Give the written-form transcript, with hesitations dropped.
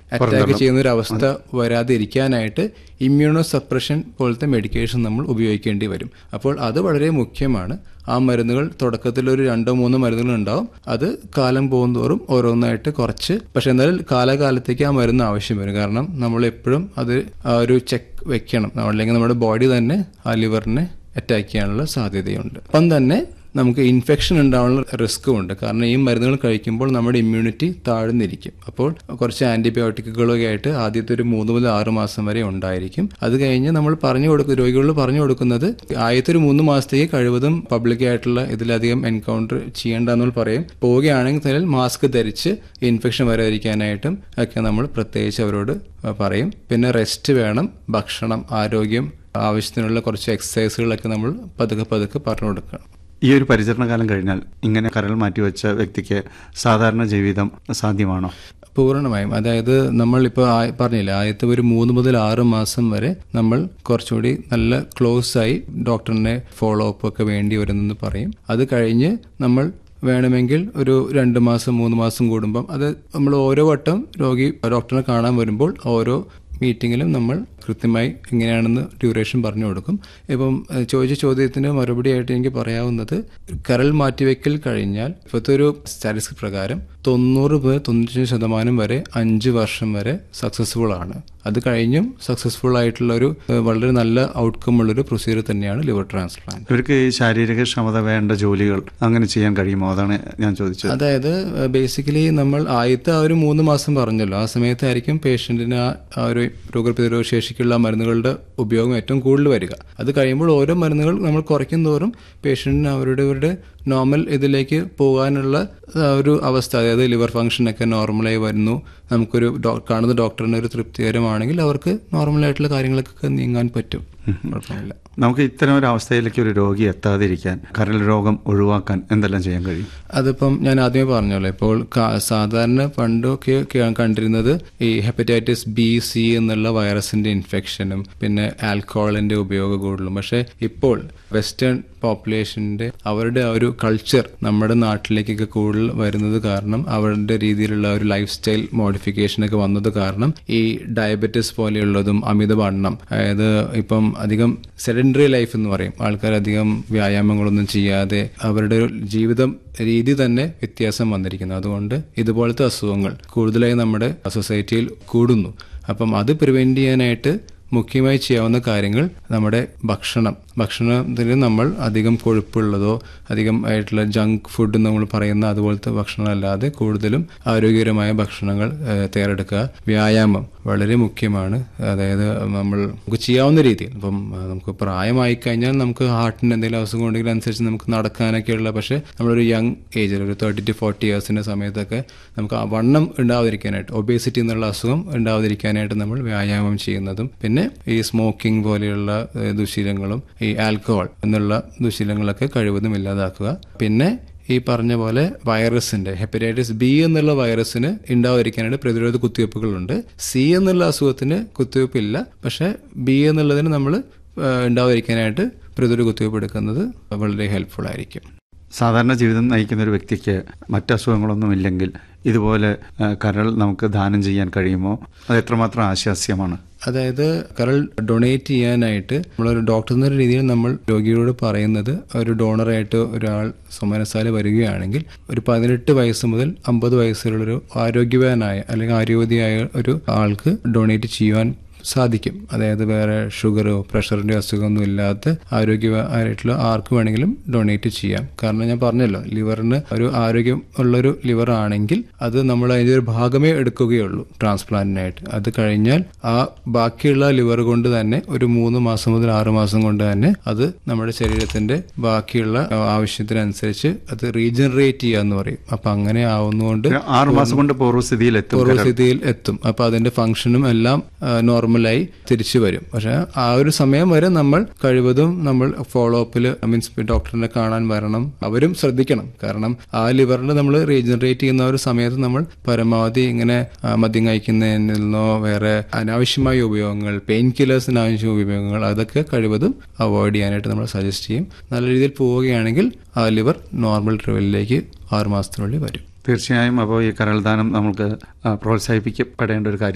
Attack ചെയ്യുന്ന ഒരു അവസ്ഥ വരാതിരിക്കാനായിട്ട് ഇമ്മ്യൂണോ സപ്രഷൻ പോലത്തെ മെഡിക്കേഷൻ നമ്മൾ ഉപയോഗിക്കേണ്ടി വരും. അപ്പോൾ അത് വളരെ മുഖ്യമാണ്. ആ മരുന്നുകൾ തുടക്കത്തിൽ ഒരു 2-3 മരുന്നുകൾ ഉണ്ടാവും. അത് കാലം പോകുന്തോറും ഓരോന്നായിട്ട് കുറച്ച്, പക്ഷെ എന്നാലും കാലകാലത്തേക്ക് ആ മരുന്ന് ആവശ്യം വരും. കാരണം നമ്മൾ എപ്പോഴും അത് ആ ഒരു ചെക്ക് വെക്കണം, അല്ലെങ്കിൽ നമ്മുടെ ബോഡി തന്നെ ആ ലിവറിനെ അറ്റാക്ക് ചെയ്യാനുള്ള സാധ്യതയുണ്ട്. അപ്പം തന്നെ നമുക്ക് ഇൻഫെക്ഷൻ ഉണ്ടാവാനുള്ള റിസ്ക്കും ഉണ്ട്. കാരണം ഈ മരുന്നുകൾ കഴിക്കുമ്പോൾ നമ്മുടെ ഇമ്മ്യൂണിറ്റി താഴ്ന്നിരിക്കും. അപ്പോൾ കുറച്ച് ആന്റിബയോട്ടിക്കുകളൊക്കെ ആയിട്ട് ആദ്യത്തെ ഒരു 3 മുതൽ 6 മാസം വരെ ഉണ്ടായിരിക്കും. അത് കഴിഞ്ഞ് നമ്മൾ രോഗികളോട് പറഞ്ഞു കൊടുക്കുന്നത് ആദ്യത്തെ ഒരു 3 മാസത്തേക്ക് കഴിവതും പബ്ലിക്കായിട്ടുള്ള ഇതിലധികം എൻകൗണ്ടർ ചെയ്യേണ്ടെന്ന് പറയും. പോവുകയാണെങ്കിൽ തന്നെ മാസ്ക് ധരിച്ച് ഇൻഫെക്ഷൻ വരാതിരിക്കാനായിട്ടും ഒക്കെ നമ്മൾ പ്രത്യേകിച്ച് അവരോട് പറയും. പിന്നെ റെസ്റ്റ് വേണം, ഭക്ഷണം, ആരോഗ്യം, ആവശ്യത്തിനുള്ള കുറച്ച് എക്സസൈസുകളൊക്കെ നമ്മൾ പതുക്കെ പറഞ്ഞു കൊടുക്കണം. ഈ ഒരു പരിചരണകാലം കഴിഞ്ഞാൽ ഇങ്ങനെ കരൾ മാറ്റിവെച്ച വ്യക്തിക്ക് സാധാരണ ജീവിതം സാധ്യമാണോ? പൂർണ്ണമായും. അതായത് നമ്മളിപ്പോൾ പറഞ്ഞില്ല, ആദ്യത്തെ ഒരു 3 മുതൽ 6 മാസം വരെ നമ്മൾ കുറച്ചുകൂടി നല്ല ക്ലോസ് ആയി ഡോക്ടറിനെ ഫോളോ അപ്പ് ഒക്കെ വേണ്ടി വരുന്നെന്ന് പറയും. അത് കഴിഞ്ഞ് നമ്മൾ വേണമെങ്കിൽ ഒരു 2 മാസം 3 മാസം കൂടുമ്പം അത് നമ്മൾ ഓരോ വട്ടം ഡോക്ടറിനെ കാണാൻ വരുമ്പോൾ ഓരോ മീറ്റിങ്ങിലും നമ്മൾ കൃത്യമായി എങ്ങനെയാണെന്ന് ഡ്യൂറേഷൻ പറഞ്ഞു കൊടുക്കും. ഇപ്പം ചോദിച്ച ചോദ്യത്തിന് മറുപടി ആയിട്ട് എനിക്ക് പറയാവുന്നത്, കരൾ മാറ്റിവെക്കൽ കഴിഞ്ഞാൽ ഇപ്പോഴത്തെ ഒരു സ്റ്റാറ്റിസ്റ്റിക്സ് പ്രകാരം 90-95% വരെ 5 വർഷം വരെ സക്സസ്ഫുൾ ആണ്. അത് കഴിഞ്ഞും സക്സസ്ഫുൾ ആയിട്ടുള്ള ഒരു വളരെ നല്ല ഔട്ട്കം ഉള്ളൊരു പ്രൊസീജിയർ തന്നെയാണ് ലിവർ ട്രാൻസ്പ്ലാന്റ്. ഇവർക്ക് ഈ ശാരീരിക ക്ഷമത വേണ്ട ജോലികൾ അങ്ങനെ ചെയ്യാൻ കഴിയുമോ? അതാണ് ഞാൻ ചോദിച്ചത്. അതായത് ബേസിക്കലി നമ്മൾ ആദ്യത്തെ ആ ഒരു 3 മാസം പറഞ്ഞല്ലോ, ആ സമയത്തായിരിക്കും പേഷ്യന്റിന് ആ ഒരു രോഗപ്രതിരോധ ശേഷിക്കുള്ള മരുന്നുകളുടെ ഉപയോഗം ഏറ്റവും കൂടുതൽ വരിക. അത് കഴിയുമ്പോൾ ഓരോ മരുന്നുകൾ നമ്മൾ കുറയ്ക്കും തോറും പേഷ്യന്റിന് അവരുടെ നോർമൽ ഇതിലേക്ക് പോകാനുള്ള ഒരു അവസ്ഥ, അതായത് ലിവർ ഫംഗ്ഷനൊക്കെ നോർമലായി വരുന്നു, നമുക്കൊരു കാണുന്ന ഡോക്ടറിന് ഒരു തൃപ്തികരമാണെങ്കിൽ അവർക്ക് നോർമലായിട്ടുള്ള കാര്യങ്ങളൊക്കെ നീങ്ങാൻ പറ്റും. കുഴപ്പമില്ല. നമുക്ക് ഇത്തരം ഒരു അവസ്ഥയിലേക്ക് ഒരു രോഗി എത്താതിരിക്കാൻ, കരൾ രോഗം ഒഴിവാക്കാൻ എന്തെല്ലാം ചെയ്യാൻ കഴിയും? അതിപ്പം ഞാൻ ആദ്യമേ പറഞ്ഞല്ലോ, ഇപ്പോൾ സാധാരണ പണ്ടൊക്കെ കണ്ടിരുന്നത് ഈ ഹെപ്പറ്റൈറ്റിസ് B-C എന്നുള്ള വൈറസിന്റെ ഇൻഫെക്ഷനും പിന്നെ ആൽക്കഹോളിന്റെ ഉപയോഗം കൂടുതലും. പക്ഷെ ഇപ്പോൾ വെസ്റ്റേൺ പോപ്പുലേഷന്റെ അവരുടെ ആ ഒരു കൾച്ചർ നമ്മുടെ നാട്ടിലേക്കൊക്കെ കൂടുതൽ വരുന്നത് കാരണം, അവരുടെ രീതിയിലുള്ള ഒരു ലൈഫ് സ്റ്റൈൽ മോഡിഫിക്കേഷനൊക്കെ വന്നത് കാരണം ഈ ഡയബറ്റിസ് പോലെയുള്ളതും അമിതവണ്ണം, അതായത് ഇപ്പം അധികം സെഡൻഡറി ലൈഫ് എന്ന് പറയും, ആൾക്കാർ അധികം വ്യായാമങ്ങളൊന്നും ചെയ്യാതെ അവരുടെ ജീവിതം രീതി തന്നെ വ്യത്യാസം വന്നിരിക്കുന്നു. അതുകൊണ്ട് ഇതുപോലത്തെ അസുഖങ്ങൾ കൂടുതലായി നമ്മുടെ സൊസൈറ്റിയിൽ കൂടുന്നു. അപ്പം അത് പ്രിവെന്റ് ചെയ്യാനായിട്ട് മുഖ്യമായി ചെയ്യാവുന്ന കാര്യങ്ങൾ നമ്മുടെ ഭക്ഷണത്തിൽ നമ്മൾ അധികം കൊഴുപ്പുള്ളതോ അധികം ആയിട്ടുള്ള ജങ്ക് ഫുഡ് നമ്മൾ പറയുന്ന അതുപോലത്തെ ഭക്ഷണം അല്ലാതെ കൂടുതലും ആരോഗ്യകരമായ ഭക്ഷണങ്ങൾ തയ്യാറെടുക്കുക. വ്യായാമം വളരെ മുഖ്യമാണ്. അതായത് നമുക്ക് ചെയ്യാവുന്ന രീതിയിൽ, ഇപ്പം നമുക്ക് പ്രായമായി കഴിഞ്ഞാൽ നമുക്ക് ഹാർട്ടിന് എന്തെങ്കിലും അസുഖം ഉണ്ടെങ്കിൽ അനുസരിച്ച് നമുക്ക് നടക്കാനൊക്കെയുള്ള, പക്ഷേ നമ്മളൊരു യങ് ഏജിൽ ഒരു 30-40 ഇയേഴ്സിന്റെ സമയത്തൊക്കെ നമുക്ക് ആ വണ്ണം ഉണ്ടാവാതിരിക്കാനായിട്ട്, ഒബേസിറ്റി എന്നുള്ള അസുഖം ഉണ്ടാവാതിരിക്കാനായിട്ട് നമ്മൾ വ്യായാമം ചെയ്യുന്നതും, പിന്നെ ഈ സ്മോക്കിംഗ് പോലെയുള്ള ദുശീലങ്ങളും ഈ ആൽക്കഹോൾ എന്നുള്ള ദുശീലങ്ങളൊക്കെ കഴിവതും ഇല്ലാതാക്കുക. പിന്നെ ഈ പറഞ്ഞ പോലെ വൈറസിന്റെ ഹെപ്പറ്റൈറ്റിസ് B എന്നുള്ള വൈറസിന് ഉണ്ടാവാതിരിക്കാനായിട്ട് പ്രതിരോധ കുത്തിവയ്പ്പുകളുണ്ട്. C എന്നുള്ള അസുഖത്തിന് കുത്തിവയ്പ്പില്ല, പക്ഷെ B എന്നുള്ളതിന് നമ്മൾ ഉണ്ടാവാതിരിക്കാനായിട്ട് പ്രതിരോധ കുത്തിവയ്പ്പ് എടുക്കുന്നത് വളരെ ഹെൽപ്ഫുൾ ആയിരിക്കും. സാധാരണ ജീവിതം നയിക്കുന്ന ഒരു വ്യക്തിക്ക് മറ്റസുഖങ്ങളൊന്നുമില്ലെങ്കിൽ ഇതുപോലെ കരൾ നമുക്ക് ദാനം ചെയ്യാൻ കഴിയുമോ? അത് എത്രമാത്രം ആശ്വാസ്യമാണ്? അതായത് കരൾ ഡൊണേറ്റ് ചെയ്യാനായിട്ട് നമ്മളൊരു ഡോക്ടർ എന്ന രീതിയിൽ നമ്മൾ രോഗിയോട് പറയുന്നത്, ഒരു ഡോണറായിട്ട് ഒരാൾ സോമനസാല വരികയാണെങ്കിൽ ഒരു 18 വയസ്സ് മുതൽ 50 വയസ്സുള്ളൊരു ആരോഗ്യവാനായ അല്ലെങ്കിൽ ആരോഗ്യമായ ഒരു ആൾക്ക് ഡൊണേറ്റ് ചെയ്യുവാൻ സാധിക്കും. അതായത് വേറെ ഷുഗറോ പ്രഷറിന്റെ അസുഖമൊന്നും ഇല്ലാത്ത ആരോഗ്യമായിട്ടുള്ള ആർക്ക് വേണമെങ്കിലും ഡൊണേറ്റ് ചെയ്യാം. കാരണം ഞാൻ പറഞ്ഞല്ലോ, ലിവറിന് ഒരു ആരോഗ്യം ഉള്ളൊരു ലിവർ ആണെങ്കിൽ അത് നമ്മൾ അതിൻ്റെ ഒരു ഭാഗമേ എടുക്കുകയുള്ളൂ ട്രാൻസ്പ്ലാന്റിനായിട്ട്. അത് കഴിഞ്ഞാൽ ആ ബാക്കിയുള്ള ലിവർ കൊണ്ട് തന്നെ ഒരു 3 മാസം മുതൽ 6 മാസം കൊണ്ട് തന്നെ അത് നമ്മുടെ ശരീരത്തിന്റെ ബാക്കിയുള്ള ആവശ്യത്തിനനുസരിച്ച് അത് റീജനറേറ്റ് ചെയ്യാന്ന് പറയും. അപ്പൊ അങ്ങനെ ആവുന്നതുകൊണ്ട് 6 മാസം കൊണ്ട് പൂർവ്വസ്ഥിതിയിൽ എത്തും. അപ്പൊ അതിന്റെ ഫംഗ്ഷനും എല്ലാം നോർമലായി തിരിച്ചു വരും. പക്ഷെ ആ ഒരു സമയം വരെ നമ്മൾ കഴിവതും നമ്മൾ ഫോളോ അപ്പിൽ മീൻസ് ഡോക്ടറിനെ കാണാൻ വരണം. അവരും ശ്രദ്ധിക്കണം. കാരണം ആ ലിവറിന് നമ്മൾ റീജനറേറ്റ് ചെയ്യുന്ന ഒരു സമയത്ത് നമ്മൾ പരമാവധി ഇങ്ങനെ മദ്യം കഴിക്കുന്നതിൽ നിന്നോ വേറെ അനാവശ്യമായ ഉപയോഗങ്ങൾ, പെയിൻ കില്ലേഴ്സിന് ആവശ്യമായ ഉപയോഗങ്ങൾ, അതൊക്കെ കഴിവതും അവോയ്ഡ് ചെയ്യാനായിട്ട് നമ്മൾ സജസ്റ്റ് ചെയ്യും. നല്ല രീതിയിൽ പോവുകയാണെങ്കിൽ ആ ലിവർ നോർമൽ ലെവലിലേക്ക് 6 മാസത്തിനുള്ളിൽ വരും. തീർച്ചയായും. അപ്പോൾ ഈ കരൾദാനം നമുക്ക് പ്രോത്സാഹിപ്പിക്കപ്പെടേണ്ട ഒരു കാര്യം